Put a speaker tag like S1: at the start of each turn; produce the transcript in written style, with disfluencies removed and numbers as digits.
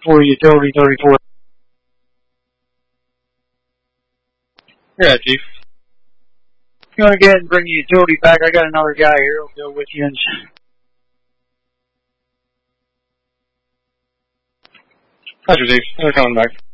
S1: for utility 34.
S2: Yeah, Chief.
S1: You want to go ahead and bring the utility back? I got another guy here. He'll go with you.
S2: Roger, Chief. They're coming back.